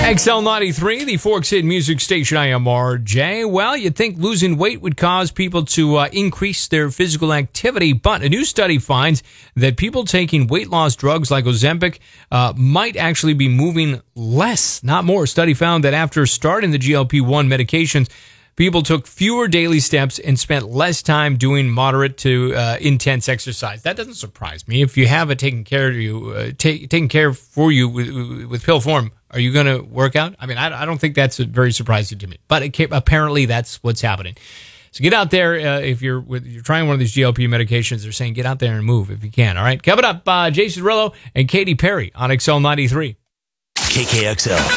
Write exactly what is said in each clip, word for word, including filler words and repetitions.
X L ninety-three, the Forks Hit Music Station. I am R J. Well, you'd think losing weight would cause people to uh, increase their physical activity, but a new study finds that people taking weight loss drugs like Ozempic uh, might actually be moving less, not more. A study found that after starting the G L P one medications, people took fewer daily steps and spent less time doing moderate to uh, intense exercise. That doesn't surprise me. If you have it taken care of you, uh, take, taken care for you with, with pill form, are you going to work out? I mean, I, I don't think that's very surprising to me. But it came, apparently that's what's happening. So get out there uh, if you're with, you're trying one of these G L P medications. They're saying get out there and move if you can. All right, coming up, uh, Jason Derulo and Katy Perry on X L ninety-three. K K X L.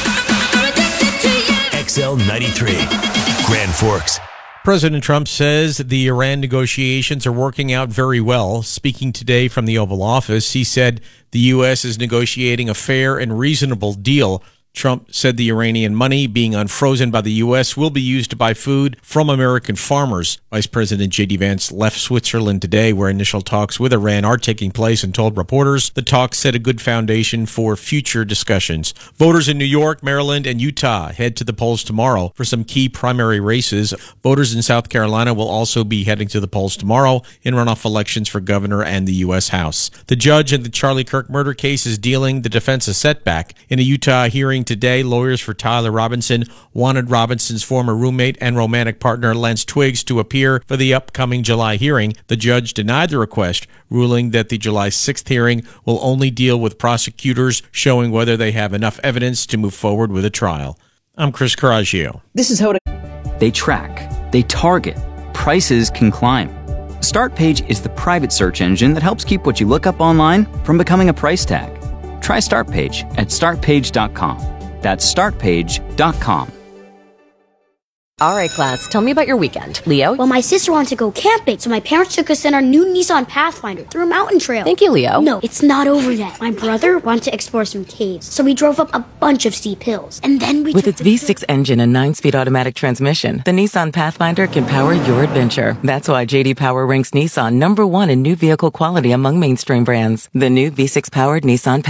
X L ninety-three. Grand Forks. President Trump says the Iran negotiations are working out very well. Speaking today from the Oval Office, he said the U S is negotiating a fair and reasonable deal. Trump said the Iranian money being unfrozen by the U S will be used to buy food from American farmers. Vice President J D Vance left Switzerland today, where initial talks with Iran are taking place, and told reporters the talks set a good foundation for future discussions. Voters in New York, Maryland, and Utah head to the polls tomorrow for some key primary races. Voters in South Carolina will also be heading to the polls tomorrow in runoff elections for governor and the U S House. The judge in the Charlie Kirk murder case is dealing the defense a setback. In a Utah hearing today, lawyers for Tyler Robinson wanted Robinson's former roommate and romantic partner Lance Twiggs to appear for the upcoming July hearing. The judge denied the request, ruling that the July sixth hearing will only deal with prosecutors showing whether they have enough evidence to move forward with a trial. I'm Chris Coraggio. This is how it... They track, they target, prices can climb. StartPage is the private search engine that helps keep what you look up online from becoming a price tag. Try StartPage at start page dot com. That's start page dot com. All right, class, tell me about your weekend. Leo? Well, my sister wanted to go camping, so my parents took us in our new Nissan Pathfinder through a mountain trail. Thank you, Leo. No, it's not over yet. My brother wanted to explore some caves, so we drove up a bunch of steep hills. And then we With its V six engine and nine-speed automatic transmission, the Nissan Pathfinder can power your adventure. That's why J D Power ranks Nissan number one in new vehicle quality among mainstream brands. The new V six-powered Nissan